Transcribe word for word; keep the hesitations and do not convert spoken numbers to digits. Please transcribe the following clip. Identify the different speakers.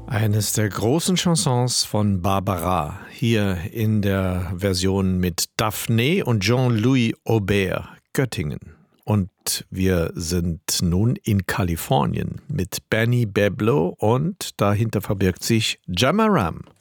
Speaker 1: Eines der großen Chansons von Barbara, hier in der Version mit Daphné und Jean-Louis Aubert, Göttingen. Und wir sind nun in Kalifornien mit Benny Beblo und dahinter verbirgt sich Jamaram.